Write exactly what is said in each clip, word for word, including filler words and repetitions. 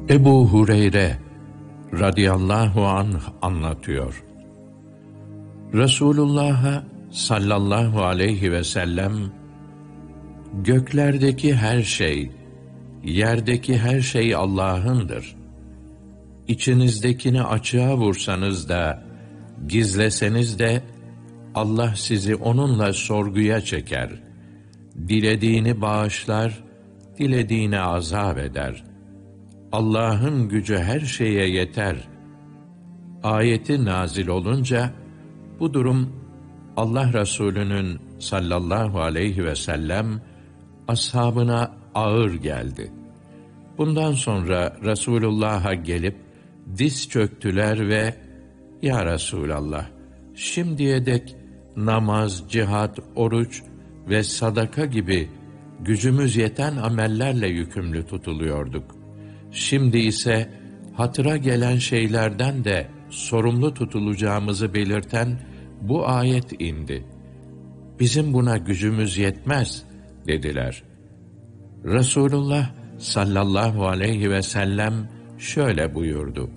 Ebu Hureyre radıyallahu anh anlatıyor. Resulullah'a sallallahu aleyhi ve sellem, göklerdeki her şey, yerdeki her şey Allah'ındır. İçinizdekini açığa vursanız da, gizleseniz de, Allah sizi onunla sorguya çeker. Dilediğini bağışlar, dilediğini azap eder. Allah'ın gücü her şeye yeter. Ayeti nazil olunca, bu durum Allah Resulü'nün sallallahu aleyhi ve sellem ashabına ağır geldi. Bundan sonra Resulullah'a gelip diz çöktüler ve "Ya Resulallah, şimdiye dek namaz, cihat, oruç ve sadaka gibi gücümüz yeten amellerle yükümlü tutuluyorduk. Şimdi ise hatıra gelen şeylerden de sorumlu tutulacağımızı belirten bu ayet indi. Bizim buna gücümüz yetmez" dediler. Resulullah sallallahu aleyhi ve sellem şöyle buyurdu: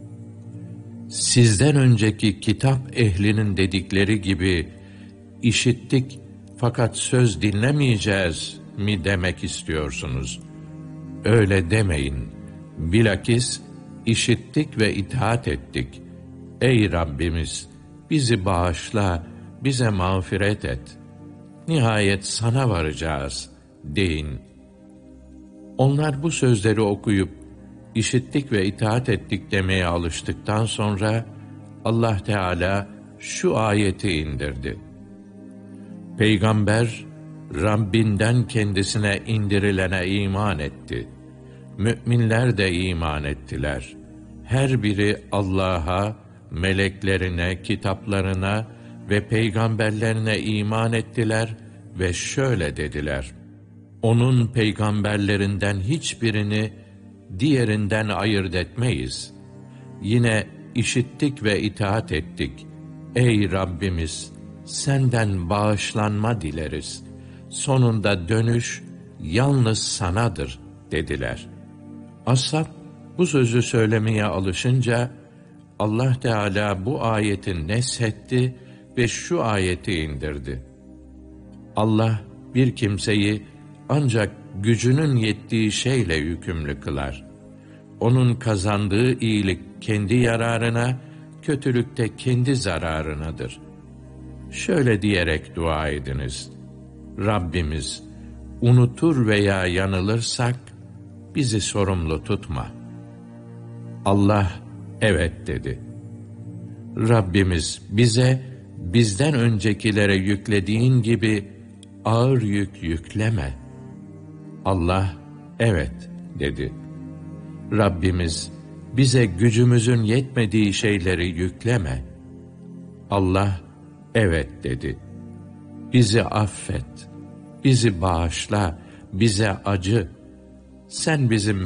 "Sizden önceki kitap ehlinin dedikleri gibi işittik fakat söz dinlemeyeceğiz mi demek istiyorsunuz? Öyle demeyin. Bilakis işittik ve itaat ettik. Ey Rabbimiz, bizi bağışla, bize mağfiret et. Nihayet sana varacağız deyin." Onlar bu sözleri okuyup işittik ve itaat ettik demeye alıştıktan sonra Allah Teala şu ayeti indirdi: Peygamber Rabbinden kendisine indirilene iman etti. Müminler de iman ettiler. Her biri Allah'a, meleklerine, kitaplarına ve peygamberlerine iman ettiler ve şöyle dediler: Onun peygamberlerinden hiçbirini diğerinden ayırt etmeyiz. Yine işittik ve itaat ettik. Ey Rabbimiz, senden bağışlanma dileriz. Sonunda dönüş yalnız sanadır dediler. Ashab bu sözü söylemeye alışınca Allah Teala bu ayeti neshetti ve şu ayeti indirdi: Allah bir kimseyi ancak gücünün yettiği şeyle yükümlü kılar. Onun kazandığı iyilik kendi yararına, kötülükte kendi zararınadır. Şöyle diyerek dua ediniz: Rabbimiz, unutur veya yanılırsak bizi sorumlu tutma. Allah evet dedi. Rabbimiz, bize bizden öncekilere yüklediğin gibi ağır yük yükleme. Allah evet dedi. Rabbimiz, bize gücümüzün yetmediği şeyleri yükleme. Allah evet dedi. Bizi affet, bizi bağışla, bize acı. Sen bizim